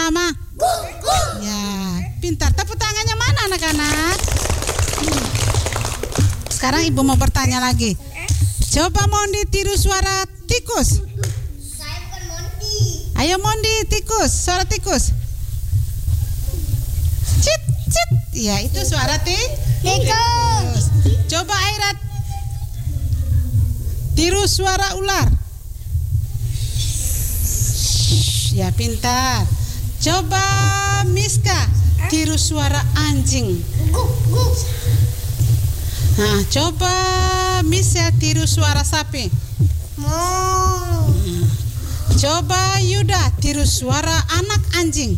sama-sama. Ya, pintar. Tepuk tangannya mana anak-anak? Sekarang ibu mau bertanya lagi. Coba Mondi tiru suara tikus. Saya bukan Mondi. Ayo Mondi, tikus, suara tikus. Cit, cit. Ya, itu suara Tikus. Coba Airat tiru suara ular. Ya, pintar. Coba Miska tiru suara anjing. Guk, guk. Nah, coba Michelle tiru suara sapi. Mau. Coba Yuda tiru suara anak anjing.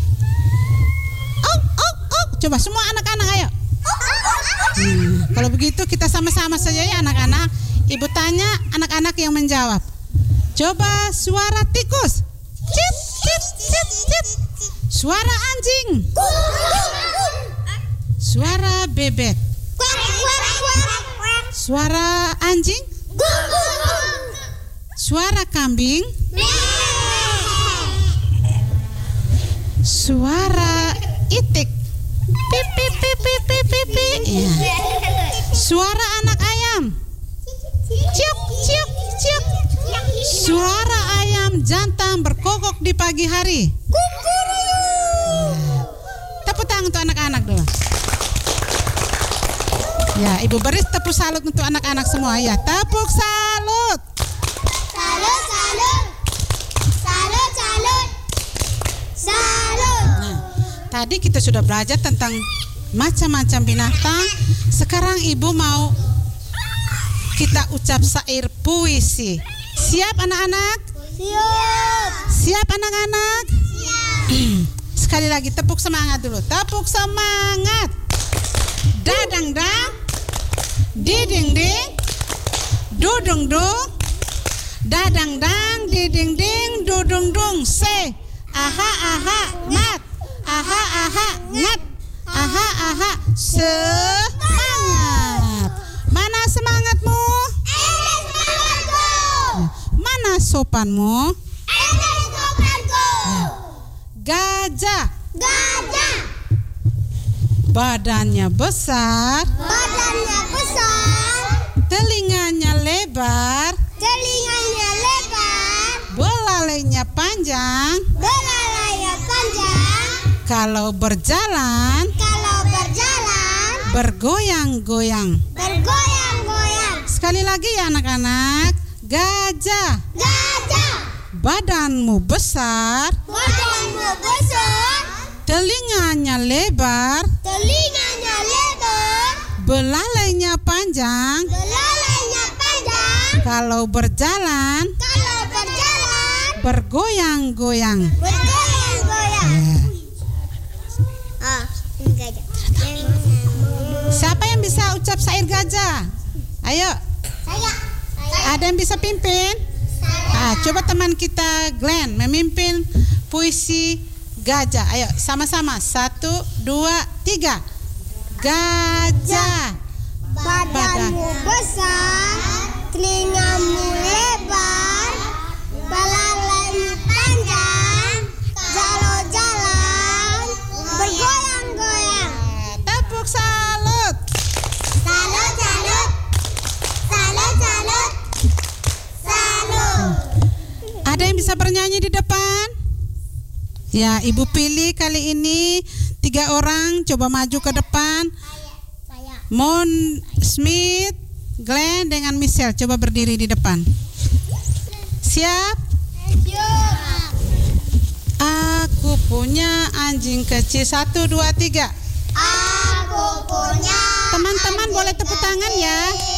Coba semua anak-anak ayo. Kalau begitu kita sama-sama saja ya anak-anak. Ibu tanya, anak-anak yang menjawab. Coba suara tikus. Cit, cit, cit, cit. Suara anjing. Suara bebek. Suara anjing. Suara kambing. Suara itik. Pip pip pip pip pip pip pip. Ya. Suara anak ayam. Ciuk ciuk ciuk. Suara ayam jantan berkokok di pagi hari. Tepuk tangan untuk anak-anak dulu. Ya, ibu beri tepuk salut untuk anak-anak semua ya. Tepuk salut. Salut, salut. Salut, salut. Salut. Nah, tadi kita sudah belajar tentang macam-macam binatang. Sekarang ibu mau kita ucap syair puisi. Siap anak-anak? Siap. Siap anak-anak? Siap. Sekali lagi tepuk semangat dulu. Tepuk semangat. Dadang dang, diding ding, dudung dung, dadang dang, diding ding, dudung dung. Say, aha aha ngat, aha aha ngat, aha aha semangat. Mana semangatmu? Semangatku. Mana sopanmu? Sopanku. Gajah. Gajah. Badannya besar, Badannya besar, telinganya lebar, telinganya lebar, belalainya panjang. belalainya panjang. Kalau berjalan, Kalau berjalan, bergoyang-goyang. bergoyang-goyang. Sekali lagi ya anak-anak. Gajah, Gajah. badanmu besar, Badanmu besar, telinganya lebar, telinganya lebar, belalainya panjang. belalainya panjang. Kalau berjalan, Kalau berjalan, bergoyang-goyang. bergoyang-goyang. Ini gajah. Siapa yang bisa ucap syair gajah? Ayo, Saya. ada yang bisa pimpin? Coba teman kita Glenn memimpin puisi gajah. Ayo sama-sama. 1, 2, 3. Gajah. Badanmu besar, telingamu lebar, belalaimu panjang, jalan-jalan, bergoyang-goyang. Tepuk salut. Salut, salut. Salut, salut. Salut. Ada yang bisa bernyanyi di depan? Ya, ibu pilih kali ini 3 orang. Coba maju ke depan. Saya. Mon Smith, Glenn dengan Michelle. Coba berdiri di depan. Siap? Aku punya anjing kecil. 1, 2, 3. Aku punya. Teman-teman boleh tepuk tangan ya.